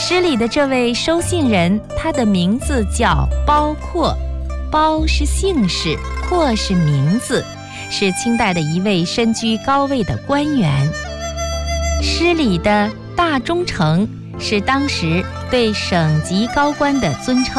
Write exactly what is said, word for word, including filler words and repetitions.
诗里的这位收信人，他的名字叫包括，包是姓氏，括是名字，是清代的一位身居高位的官员。诗里的大忠诚是当时对省级高官的尊称。